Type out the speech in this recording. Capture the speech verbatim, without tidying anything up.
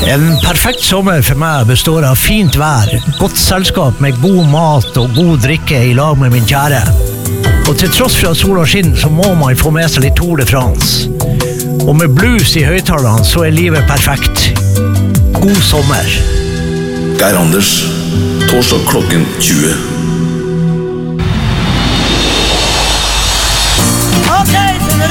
En perfekt sommer for meg består av fint vær, godt selskap med god mat og god drikke i lag med min kjære. Og til tross for at sola skinner, så må man få med seg litt Tour de France. Og med blues i høyttalerne, så er livet perfekt. God sommer. Geir Anders, torsdag klokken tjue.